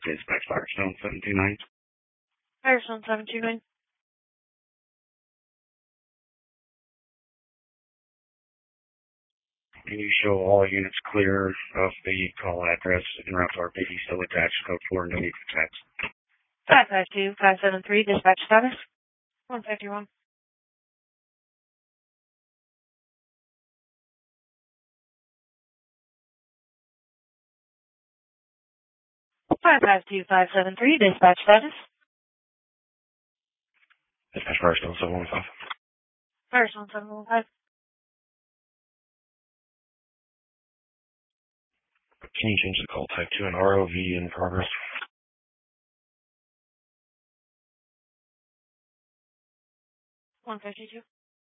Dispatch Firestone 729. Firestone 729. Can you show all units clear of the call address en route to our PD still attached? Code 4, no need for text. 552-573, dispatch status. 151. Five 552-573, dispatch status. Dispatch Firestone 715. Firestone 715. Can you change the call type to an ROV in progress? 152.